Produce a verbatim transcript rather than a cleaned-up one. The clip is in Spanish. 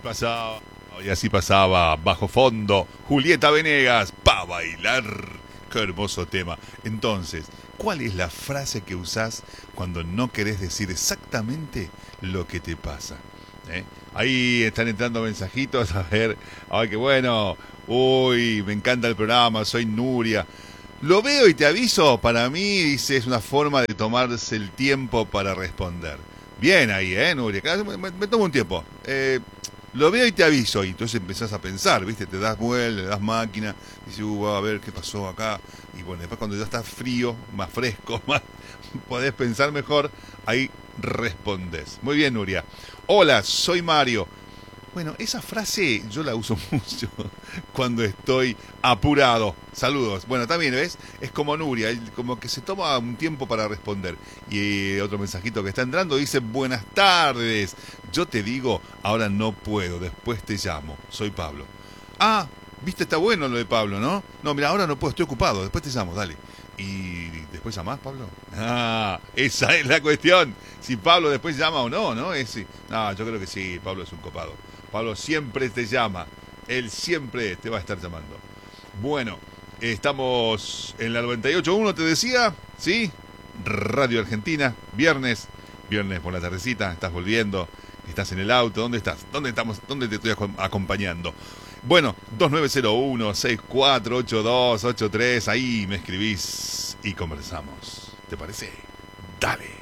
pasaba, y así pasaba, bajo fondo, Julieta Venegas, pa' bailar. Qué hermoso tema. Entonces, ¿cuál es la frase que usás cuando no querés decir exactamente lo que te pasa? ¿Eh? Ahí están entrando mensajitos, a ver, ay, qué bueno, uy, me encanta el programa, soy Nuria. Lo veo y te aviso, para mí, dice, es una forma de tomarse el tiempo para responder. Bien ahí, ¿eh, Nuria? Me, me- me tomo un tiempo. Eh, lo veo y te aviso, y entonces empezás a pensar, ¿viste? Te das vuelta, le das máquina, dices, uh, a ver qué pasó acá. Y bueno, después cuando ya está frío, más fresco, más podés pensar mejor, ahí respondes. Muy bien, Nuria. Hola, soy Mario. Bueno, esa frase yo la uso mucho cuando estoy apurado. Saludos. Bueno, también, ¿ves? Es como Nuria, él como que se toma un tiempo para responder. Y eh, otro mensajito que está entrando dice, buenas tardes. Yo te digo, ahora no puedo, después te llamo. Soy Pablo. Ah, viste, está bueno lo de Pablo, ¿no? No, mira, ahora no puedo, estoy ocupado, después te llamo, dale. ¿Y después llamás, Pablo? Ah, esa es la cuestión. Si Pablo después llama o no, ¿no? Es, sí. No, yo creo que sí, Pablo es un copado. Pablo siempre te llama. Él siempre te va a estar llamando. Bueno, estamos en la noventa y ocho punto uno, te decía, ¿sí? Radio Argentina, viernes, viernes por la tardecita, estás volviendo, estás en el auto, ¿dónde estás? ¿Dónde estamos? ¿Dónde te estoy acom- acompañando? Bueno, dos nueve cero uno, seis cuatro ocho dos ocho tres, ahí me escribís y conversamos. ¿Te parece? Dale.